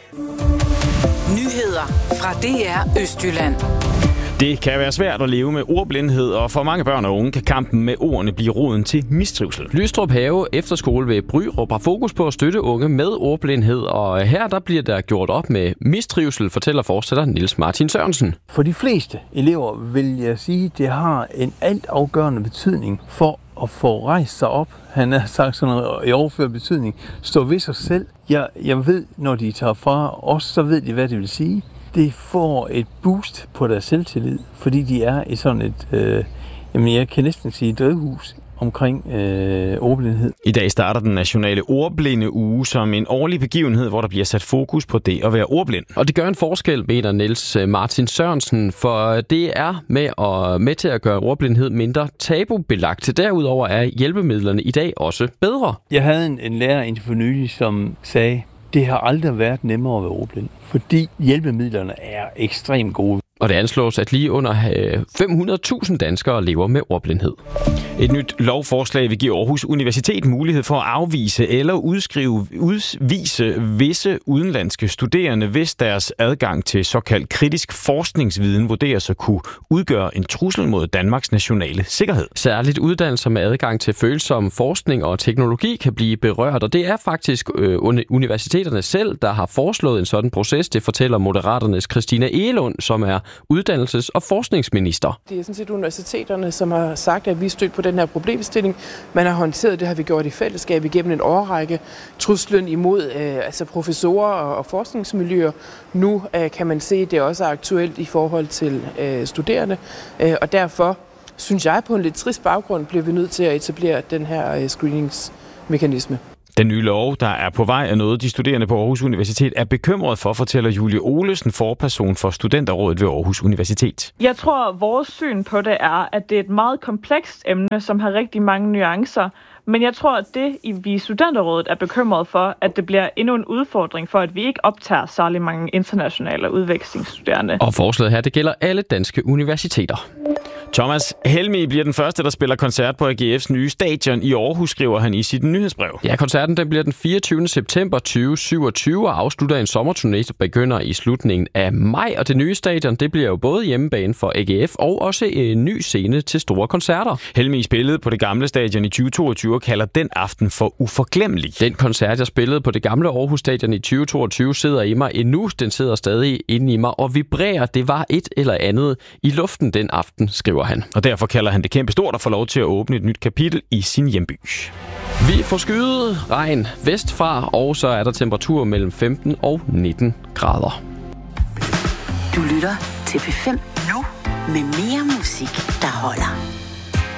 Nyheder fra DR Østjylland. Det kan være svært at leve med ordblindhed, og for mange børn og unge kan kampen med ordene blive roden til mistrivsel. Lystrup Have Efterskole ved Bryrup har fokus på at støtte unge med ordblindhed, og her der bliver der gjort op med mistrivsel, fortæller forstander Niels Martin Sørensen. For de fleste elever vil jeg sige, det har en altafgørende betydning for at få rejst sig op. Han har sagt sådan noget i overført betydning. Stå ved sig selv. Jeg ved, når de tager fra os, så ved de, hvad det vil sige. Det får et boost på deres selvtillid, fordi de er i sådan et, jeg kan næsten sige drivhus omkring ordblindhed. I dag starter den nationale ordblindeuge som en årlig begivenhed, hvor der bliver sat fokus på det at være ordblind. Og det gør en forskel, mener Niels Martin Sørensen, for det er med til at gøre ordblindhed mindre tabubelagt. Derudover er hjælpemidlerne i dag også bedre. Jeg havde en lærer indtil for nylig, som sagde, det har aldrig været nemmere at være ordblind, fordi hjælpemidlerne er ekstremt gode. Og det anslås, at lige under 500.000 danskere lever med ordblindhed. Et nyt lovforslag vil give Aarhus Universitet mulighed for at afvise eller udvise visse udenlandske studerende, hvis deres adgang til såkaldt kritisk forskningsviden vurderes at kunne udgøre en trussel mod Danmarks nationale sikkerhed. Særligt uddannelser med adgang til følsom forskning og teknologi kan blive berørt, og det er faktisk universiteterne selv, der har foreslået en sådan proces. Det fortæller Moderaternes Christina Egelund, som er uddannelses- og forskningsminister. Det er sådan set universiteterne, som har sagt, at vi støtter på den her problemstilling. Man har håndteret det, har vi gjort i fællesskab igennem en årrække. Truslen imod professorer og forskningsmiljøer. Nu kan man se, at det også er aktuelt i forhold til studerende. Og derfor synes jeg, på en lidt trist baggrund, bliver vi nødt til at etablere den her screeningsmekanisme. Den nye lov, der er på vej, er noget, de studerende på Aarhus Universitet er bekymret for, fortæller Julie Olesen, forperson for Studenterrådet ved Aarhus Universitet. Jeg tror, vores syn på det er, at det er et meget komplekst emne, som har rigtig mange nuancer. Men jeg tror, at det, vi i Studenterrådet er bekymret for, at det bliver endnu en udfordring for, at vi ikke optager særlig mange internationale udvekslingsstuderende. Og forslaget her, det gælder alle danske universiteter. Thomas Helmig bliver den første, der spiller koncert på AGF's nye stadion i Aarhus, skriver han i sit nyhedsbrev. Ja, koncerten den bliver den 24. september 2027 og afslutter en sommerturné, der begynder i slutningen af maj. Og det nye stadion, det bliver jo både hjemmebane for AGF og også en ny scene til store koncerter. Helmig spillede på det gamle stadion i 2022 og kalder den aften for uforglemmelig. Den koncert, jeg spillede på det gamle Aarhus stadion i 2022, sidder i mig endnu. Den sidder stadig inde i mig og vibrerer. Det var et eller andet i luften den aften, skriver han. Og derfor kalder han det kæmpe stort at få lov til at åbne et nyt kapitel i sin hjemby. Vi får skyet regn vestfra, og så er der temperatur mellem 15 og 19 grader. Du lytter til P5 nu med mere musik, der holder.